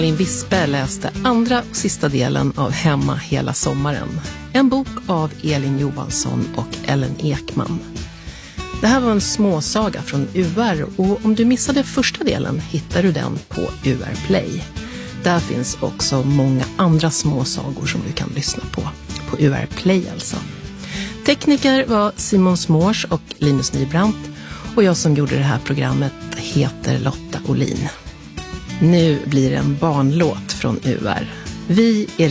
Elin Vispe läste andra och sista delen av Hemma hela sommaren. En bok av Elin Johansson och Ellen Ekman. Det här var en småsaga från UR och om du missade första delen hittar du den på UR Play. Där finns också många andra småsagor som du kan lyssna på UR Play alltså. Tekniker var Simon Smårs och Linus Nybrandt och jag som gjorde det här programmet heter Lotta Olin. Nu blir det en barnlåt från UR. Vi är